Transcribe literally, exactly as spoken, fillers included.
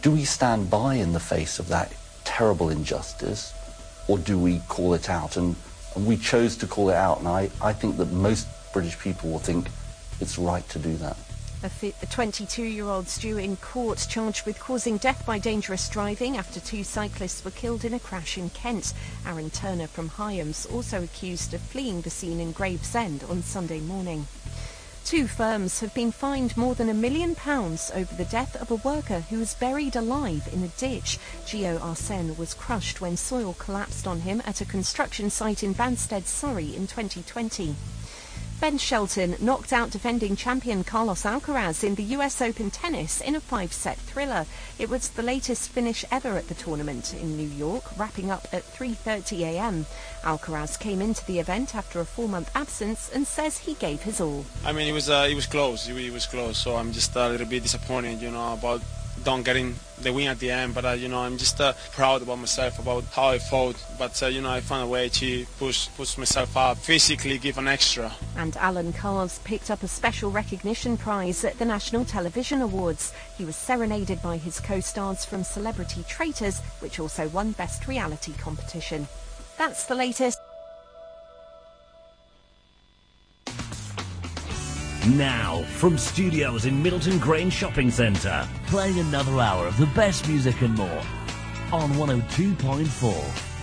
Do we stand by in the face of that terrible injustice, or do we call it out? And, and we chose to call it out, and I, I think that most British people will think it's right to do that. A twenty-two-year-old due in court charged with causing death by dangerous driving after two cyclists were killed in a crash in Kent. Aaron Turner from Hyams also accused of fleeing the scene in Gravesend on Sunday morning. Two firms have been fined more than a million pounds over the death of a worker who was buried alive in a ditch. Gio Arsene was crushed when soil collapsed on him at a construction site in Banstead, Surrey in twenty twenty. Ben Shelton knocked out defending champion Carlos Alcaraz in the U S Open tennis in a five-set thriller. It was the latest finish ever at the tournament in New York, wrapping up at three thirty a m. Alcaraz came into the event after a four-month absence and says he gave his all. I mean, it was uh, it was close. It was close. So I'm just a little bit disappointed, you know, about don't getting the win at the end. But uh, you know, I'm just uh, proud about myself, about how I fought. But uh, you know, I found a way to push push myself up, physically give an extra. And Alan Carrs picked up a special recognition prize at the National Television Awards. He was serenaded by his co-stars from Celebrity Traitors, which also won Best Reality Competition. That's the latest. Now, from studios in Middleton Grange Shopping Centre, playing another hour of the best music and more on one oh two point four.